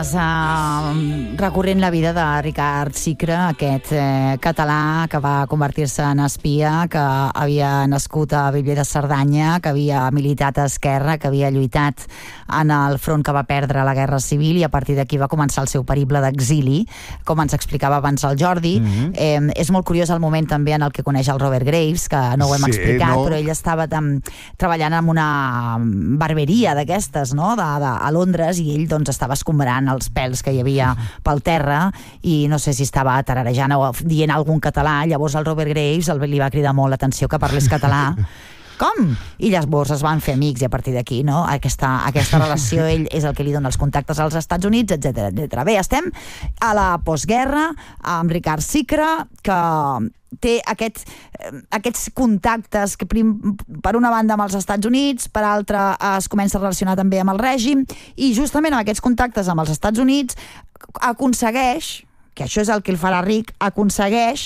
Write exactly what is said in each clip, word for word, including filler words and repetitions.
Uh, recorrent la vida de Ricard Sicre, aquest eh, català que va convertir-se en espia, que havia nascut a Bellver de Cerdanya, que havia militat a Esquerra, que havia lluitat en el front que va perdre la Guerra Civil, i a partir d'aquí va començar el seu periple d'exili, com ens explicava abans el Jordi. Mm-hmm. eh, és molt curiós el moment també en el que coneix el Robert Graves, que no ho hem sí, explicat, no. Però ell estava tam, treballant en una barberia d'aquestes, no? de, de, a Londres, i ell doncs estava escombrant els pèls que hi havia pel terra i no sé si estava tararejant o dient algun català. Llavors el Robert Graves el, li va cridar molt l'atenció que parlés català. Com? I llavors es van fer amics i a partir d'aquí, no? Aquesta, aquesta relació, ell és el que li dona els contactes als Estats Units, etcètera, etcètera. Bé, estem a la postguerra amb Ricard Sicre, que té aquest, aquests contactes que prim, per una banda amb els Estats Units, per altra es comença a relacionar també amb el règim, i justament amb aquests contactes amb els Estats Units aconsegueix, que això és el que el farà ric, aconsegueix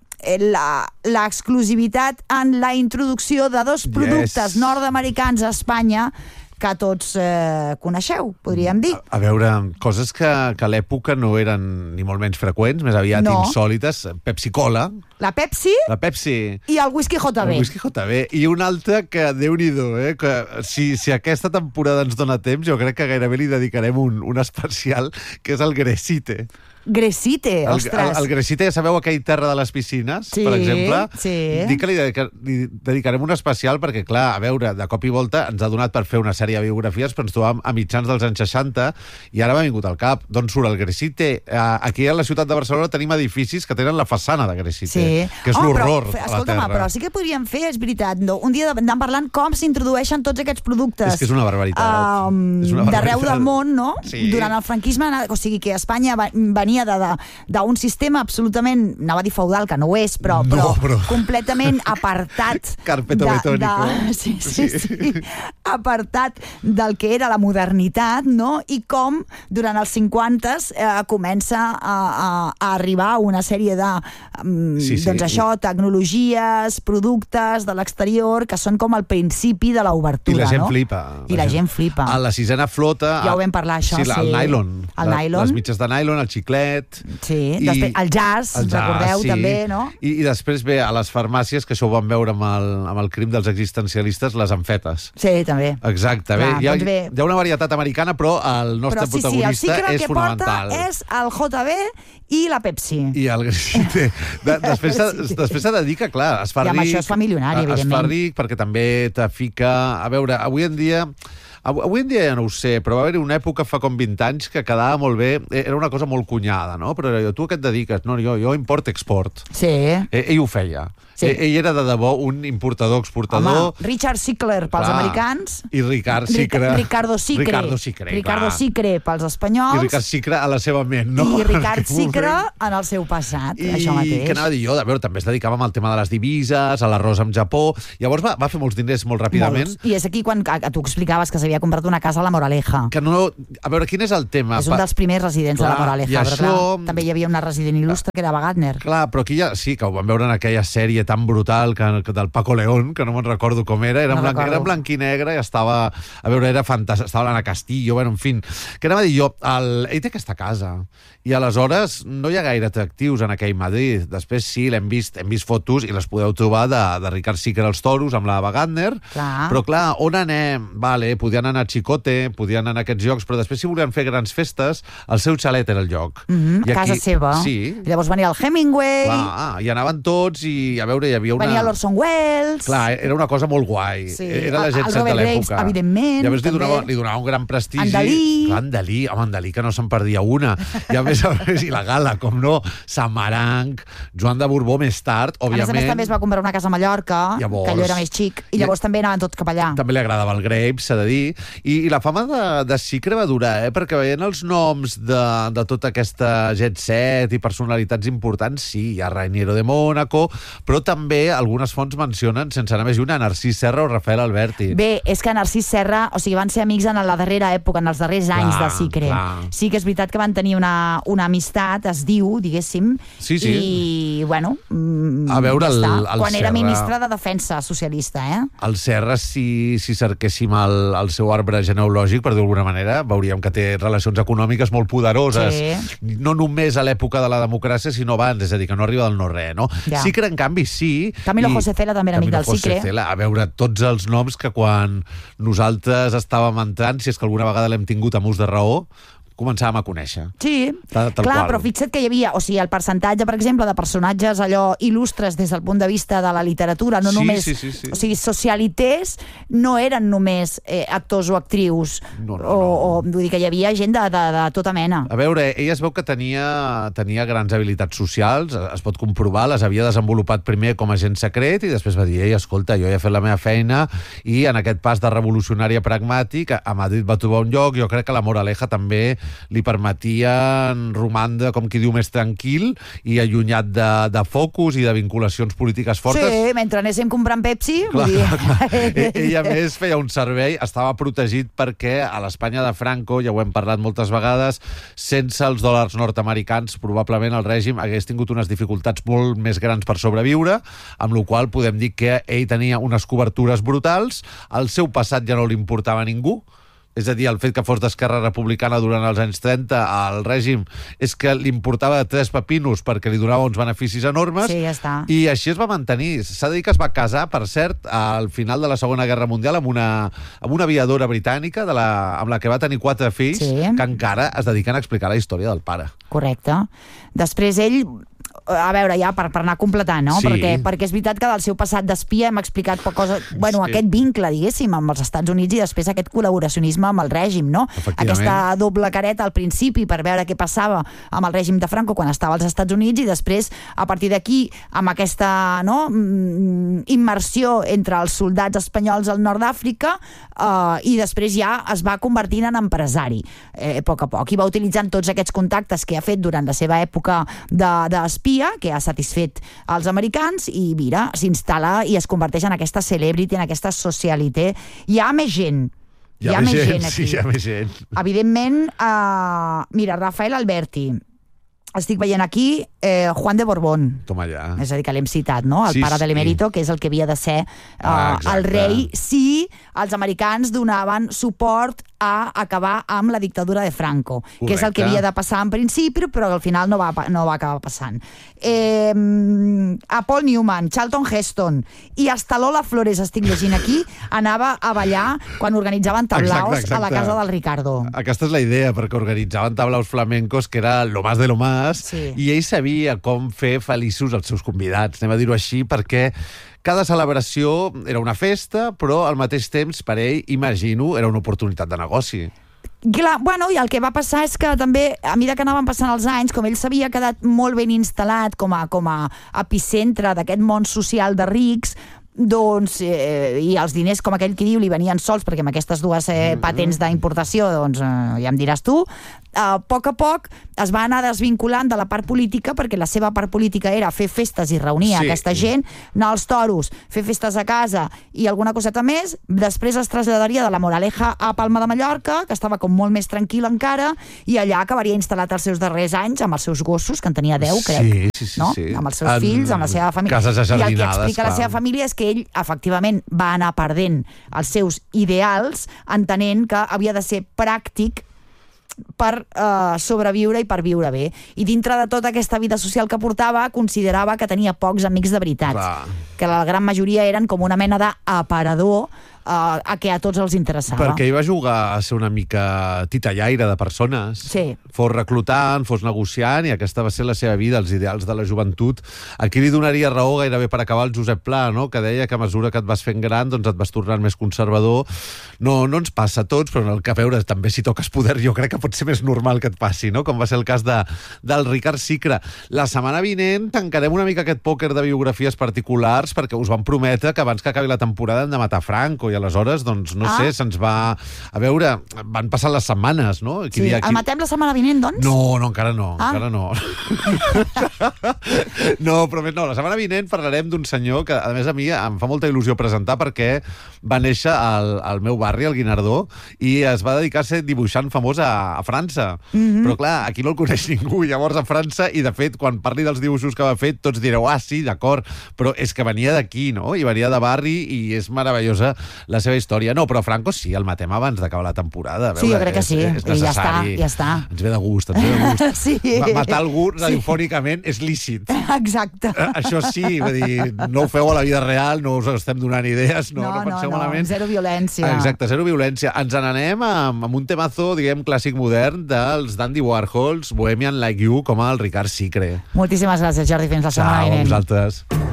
l'exclusivitat en la introducció de dos productes yes. nord-americans a Espanya que tots eh, coneixeu, podríem dir. A, a veure, coses que, que a l'època no eren ni molt menys freqüents, més aviat no. insòlites. Pepsi-Cola. La Pepsi. La Pepsi. I el whisky J B. El whisky J B. I un altre que, Déu-n'hi-do, eh? Que si, si aquesta temporada ens dona temps, jo crec que gairebé li dedicarem un, un especial, que és el Gresite. Gresite, ostres. El, el, el Gresite, ja sabeu aquell terra de les piscines, sí, per exemple? Sí. Dic que li, dedica, li dedicarem un especial perquè, clar, a veure, de cop i volta ens ha donat per fer una sèrie de biografies, però ens trobàvem a mitjans dels anys seixanta i ara m'ha vingut al cap. D'on surt el Gresite? Aquí a la ciutat de Barcelona tenim edificis que tenen la façana de Gresite, sí. que és oh, l'horror a la terra. Però sí que podríem fer, és veritat, no? Un dia anant parlant com s'introdueixen tots aquests productes. És que és una barbaritat. Um, és una barbaritat. D'arreu del món, no? Sí. Durant el franquisme, o sigui que Espanya venia de, de d'un sistema absolutament, anava a dir feudal, que no ho és, però, no, però, però... completament apartat carpeto de, betónico de, sí, sí, sí, sí, apartat del que era la modernitat, no? I com durant els cinquantes eh, comença a, a, a arribar una sèrie de um, sí, sí. doncs això, tecnologies, productes de l'exterior que són com el principi de l'obertura, i la gent no? flipa i la, la gent flipa a la sisena flota ja ho vam parlar, això, sí, sí. el nylon, el la, nylon. Les mitges de nylon, el xiclet. Sí, i després el jazz, el jazz recordeu, sí. també, no? I, I després ve a les farmàcies, que això ho vam veure amb el, amb el crim dels existencialistes, les amfetes. Sí, també. Exacte, Clar, bé. Hi ha, doncs bé. hi ha una varietat americana, però el nostre però, sí, protagonista sí, el és fonamental. Que porta és el J B i la Pepsi. I el Gresite. De, després després s'ha de dir que, clar, es fa ric... I amb això es fa milionari, evidentment. Es fa ric perquè també te fica... A veure, avui en dia... Avui en dia ja no ho sé, però va haver-hi una època fa com vint anys que quedava molt bé, era una cosa molt cunyada, no? Però jo, tu a què et dediques? No, jo, jo import-export. Sí. Eh, ell ho feia. Sí. Ell era de debò un importador-exportador. Home, Richard Sickler pels clar. americans. I Ricard Sicre. Ricardo Sicre. Ricardo Sicre, Ricardo Sicre pels espanyols. I Ricard Sicre a la seva ment, no? I Ricard Sicre en el seu passat, I, això mateix. I què anava a dir jo? A veure, també es dedicàvem al tema de les divises, a l'arròs amb Japó. Llavors va, va fer molts diners molt ràpidament. Molts. I és aquí quan tu explicaves que s'havia comprat una casa a la Moraleja. Que no... A veure, quin és el tema? És un dels primers residents clar, de la Moraleja, però això... clar, també hi havia una resident il·lustre que era Wagner. Clar, però aquí ja sí, que ho vam veure en aquella sèrie tan brutal que, que del Paco León, que no me'n recordo com era, era, no blanc, era blanc i negre i estava... A veure, era fantàstic, estava l'Anna Castillo, bueno, en fin. Què anava a dir jo? El... Ell té aquesta casa i aleshores no hi ha gaire atractius en aquell Madrid. Després sí, l'hem vist, hem vist fotos i les podeu trobar de, de Ricard Sicre als toros amb la Wagner, clar. Però clar, on anem? Vale, podien anar a Chicote, podien anar a aquests llocs, però després si volien fer grans festes, el seu xalet era el lloc. Mm-hmm, I a casa aquí, seva. Sí. I llavors venia el Hemingway. Clar, i anaven tots i a veure, hi havia una... Venia l'Orson Welles. Clar, era una cosa molt guai. Sí. Era la gent set de l'època. Graves, evidentment. I a més li donava, li donava un gran prestigi. En Dalí. Clar, en Dalí, home, en Dalí, que no se'n perdia una. I a més, a més, i la gala, com no, Samaranc, Joan de Borbó més tard, òbviament. A més a més també es va comprar una casa a Mallorca, llavors, que allò era més xic, i llavors I... també anaven tots cap allà. També li agradava el Graves, s'ha de dir. I, i la fama de, de Sicre va durar, eh? Perquè veient els noms de, de tota aquesta jet set i personalitats importants, sí, hi ha Raniero de Mónaco, però també algunes fonts mencionen, sense anar més lluny, a Narcís Serra o Rafael Alberti. Bé, és que Narcís Serra, o sigui, van ser amics en la darrera època, en els darrers clar, anys de Sicre. Clar. Sí que és veritat que van tenir una, una amistat, es diu, diguéssim, sí, sí. i, bueno, a veure, ja el, està. el Quan Serra... era ministre de Defensa socialista, eh? El Serra, si, si cerquéssim el, el seu seu arbre genealògic, per dir d'alguna manera, veuríem que té relacions econòmiques molt poderoses, sí. no només a l'època de la democràcia, sinó abans, és a dir, que no arriba del no-res, no? Ja. Sicre, en canvi, sí. Camilo i... José Cela també era amic del Sicre. Cela, a veure, tots els noms que quan nosaltres estàvem entrant, si és que alguna vegada l'hem tingut amb ús de raó, començàvem a conèixer. Sí, tal, tal clar, qual. Però fixa't que hi havia, o sigui, el percentatge, per exemple, de personatges allò il·lustres des del punt de vista de la literatura, no sí, només... Sí, sí, sí. O sigui, socialités no eren només eh, actors o actrius, no, no, o, no. o vull dir que hi havia gent de, de, de tota mena. A veure, ella es veu que tenia, tenia grans habilitats socials, es pot comprovar, les havia desenvolupat primer com a agent secret i després va dir, ei, escolta, jo he fet la meva feina i en aquest pas de revolucionària pragmàtic a Madrid va trobar un lloc, jo crec que la moraleja també li permetia romandre, com qui diu, més tranquil i allunyat de, de focus i de vinculacions polítiques fortes. Sí, mentre anéssim comprant Pepsi. Clar, vull dir... clar. Ell, a més, feia un servei, estava protegit perquè a l'Espanya de Franco, ja ho hem parlat moltes vegades, sense els dòlars nord-americans, probablement el règim hagués tingut unes dificultats molt més grans per sobreviure, amb la qual podem dir que ell tenia unes cobertures brutals, el seu passat ja no li importava a ningú, és a dir, el fet que fos d'Esquerra Republicana durant els anys trenta al règim és que li importava tres pepinos perquè li donava uns beneficis enormes. Sí, ja està. I així es va mantenir. S'ha de dir que es va casar, per cert, al final de la Segona Guerra Mundial amb una, amb una aviadora britànica de la, amb la que va tenir quatre fills, sí. que encara es dediquen a explicar la història del pare. Correcte. Després ell... A veure, ja, per, per anar completant, no? Sí. Perquè, perquè és veritat que del seu passat d'espia hem explicat coses... Bueno, sí. Aquest vincle, diguéssim, amb els Estats Units i després aquest col·laboracionisme amb el règim, no? Aquesta doble careta al principi per veure què passava amb el règim de Franco quan estava als Estats Units i després, a partir d'aquí, amb aquesta no, immersió entre els soldats espanyols al nord d'Àfrica eh, i després ja es va convertint en empresari, eh, a poc a poc. I va utilitzant tots aquests contactes que ha fet durant la seva època d'espia, que ha satisfet els americans i mira, s'instal·la i es converteix en aquesta celebrity, en aquesta socialité. Hi ha més gent. Hi ha, hi ha més gent, gent aquí. Sí, hi ha més gent. Evidentment, uh, mira, Rafael Alberti, estic veient aquí eh, Juan de Borbón. Toma ja. És a dir, que l'hem citat, no? El sí, pare de l'emèrito, sí. Que és el que havia de ser uh, ah, el rei, si els americans donaven suport a acabar amb la dictadura de Franco, correcte. Que és el que havia de passar en principi, però al final no va, no va acabar passant. Eh, a Paul Newman, Charlton Heston i hasta Lola Flores, estic llegint aquí, anava a ballar quan organitzaven tablaos exacte, exacte. A la casa del Ricardo. Aquesta és la idea, perquè organitzaven tablaos flamencos que era lo más de lo más, sí. I ell sabia com fer feliços els seus convidats, anem a dir-ho així, perquè cada celebració era una festa, però al mateix temps, per ell, imagino, era una oportunitat de negoci. Clar, bueno, i el que va passar és que també, a mesura que anaven passant els anys, com ell s'havia quedat molt ben instal·lat com a, com a epicentre d'aquest món social de rics, doncs, eh, i els diners, com aquell que diu, li venien sols, perquè amb aquestes dues eh, patents d'importació, doncs, eh, ja em diràs tu, a poc a poc es va anar desvinculant de la part política, perquè la seva part política era fer festes i reunir sí. Aquesta gent, anar als toros, fer festes a casa i alguna coseta més. Després es traslladaria de la Moraleja a Palma de Mallorca, que estava com molt més tranquil encara, i allà acabaria instal·lat els seus darrers anys amb els seus gossos, que en tenia deu, crec, sí, sí, sí, no? Sí. Amb els seus en fills, amb la seva família. Cases I el que explica clar. La seva família és que ell, efectivament, va anar perdent els seus ideals, entenent que havia de ser pràctic per uh, sobreviure i per viure bé. I dintre de tota aquesta vida social que portava, considerava que tenia pocs amics de veritat. Clar. Que la gran majoria eren com una mena d'aparador uh, a què a tots els interessava. Perquè ell va jugar a ser una mica titellaire de persones. Sí. Fos reclutant, fos negociant, i aquesta va ser la seva vida, els ideals de la joventut. Aquí li donaria raó gairebé per acabar el Josep Pla, no? Que deia que a mesura que et vas fent gran doncs et vas tornant més conservador. No, no ens passa a tots, però en el que a veure, també si toques poder, jo crec que pot ser més normal que et passi, no? Com va ser el cas de, del Ricard Sicre. La setmana vinent tancarem una mica aquest pòquer de biografies particulars perquè us van prometre que abans que acabi la temporada hem de matar Franco, i aleshores, doncs, no ah. sé, se'ns va... A veure, van passant les setmanes, no? Aquí sí, dia, aquí... el matem la setmana vinent, doncs? No, no, encara no, ah. encara no. No, però no, la setmana vinent parlarem d'un senyor que, a més, a mi em fa molta il·lusió presentar perquè va néixer al, al meu barri, al Guinardó, i es va dedicar a ser dibuixant famós a, a França. Mm-hmm. Però, clar, aquí no el coneix ningú. Llavors, a França, i de fet, quan parli dels dibuixos que va fer, tots direu, ah, sí, d'acord, però és que venia d'aquí, no? I venia de barri, i és meravellosa la seva història. No, però Franco sí, el matem abans d'acabar la temporada. Sí, jo crec que sí, és, és i ja està, ja està. Ens ve de gust, ens ve de gust. Sí. Matar algú radiofònicament és lícit. Exacte. Això sí, vull dir, no ho feu a la vida real, no us estem donant idees, no, no, no penseu no, malament. Zero violència. Exacte, zero violència. Ens n'anem amb, amb un temazo, diguem, clàssic modern dels Dandy Warhols, Bohemian Like You, com el Ricard Sicre. Moltíssimes gràcies, Jordi. Fins la setmana vinent. Ciao, a vosaltres.